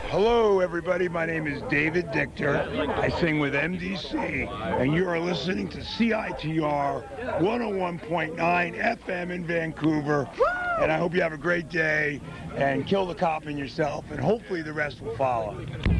Hello, everybody. My name is David Dichter. I sing with MDC, and you are listening to CITR 101.9 FM in Vancouver. And I hope you have a great day and kill the cop in yourself, and hopefully the rest will follow.